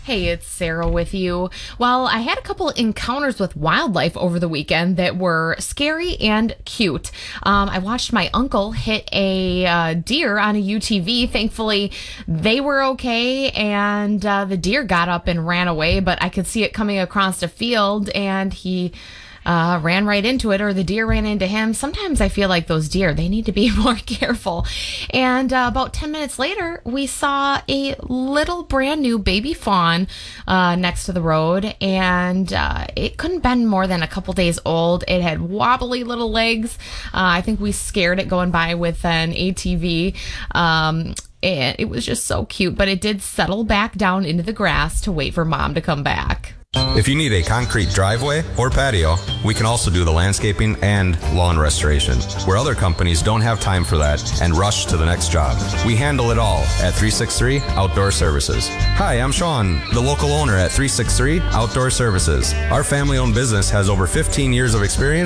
Hey, it's Sarah with you. Well, I had a couple encounters with wildlife over the weekend that were scary and cute. I watched my uncle hit a deer on a UTV. Thankfully, they were okay, and the deer got up and ran away, but I could see it coming across a field, and he ran right into it, or the deer ran into him. Sometimes I feel like those deer, they need to be more careful. And about 10 minutes later, we saw a little brand new baby fawn next to the road, and it couldn't have been more than a couple days old. It had wobbly little legs. I think we scared it going by with an ATV. And it was just so cute, but it did settle back down into the grass to wait for Mom to come back. If you need a concrete driveway or patio, we can also do the landscaping and lawn restoration, where other companies don't have time for that and rush to the next job. We handle it all at 363 Outdoor Services. Hi, I'm Sean, the local owner at 363 Outdoor Services. Our family-owned business has over 15 years of experience